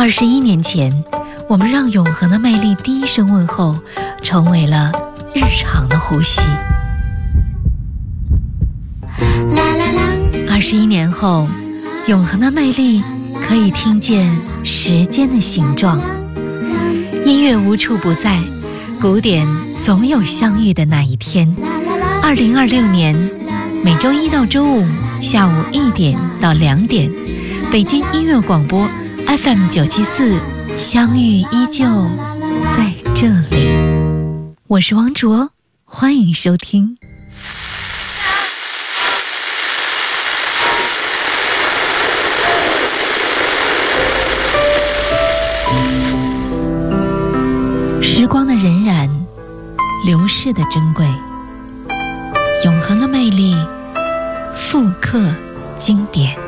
21年前，我们让永恒的魅力第一声问候成为了日常的呼吸。21年后，永恒的魅力可以听见时间的形状。音乐无处不在，古典总有相遇的那一天。2026年，每周一到周五下午1点到2点，北京音乐广播 FM974，相遇依旧在这里。我是王卓，欢迎收听。时光的荏苒，流逝的珍贵，永恒的魅力，复刻经典。